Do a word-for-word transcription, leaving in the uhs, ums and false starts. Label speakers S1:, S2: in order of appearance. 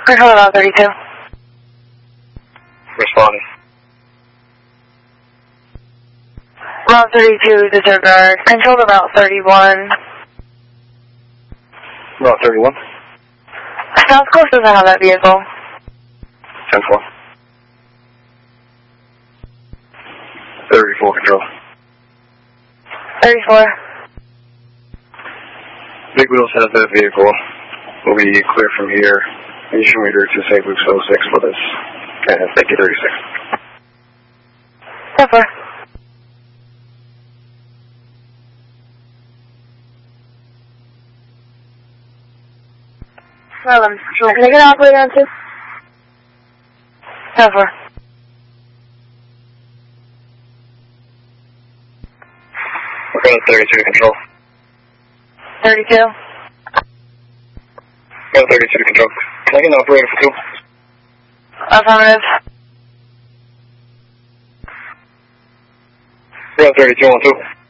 S1: Control about thirty-two.
S2: Responding.
S1: Route thirty-two, disregard. Control about thirty-one.
S2: Route thirty-one.
S1: South Coast doesn't have that vehicle.
S2: ten four. thirty-four, control.
S1: thirty-four.
S2: Big Wheels has that vehicle. We'll be clear from here. You should meter to Saint Luke's oh six for this. And thank you, thirty-six.
S1: ten four. Well, I'm sure. Can I get an operator on two? ten four.
S2: We're going to thirty-two to control.
S1: thirty-two.
S2: Go thirty-two to control. Can I get an operator for two?
S1: Affirmative.
S2: Go thirty-two on two.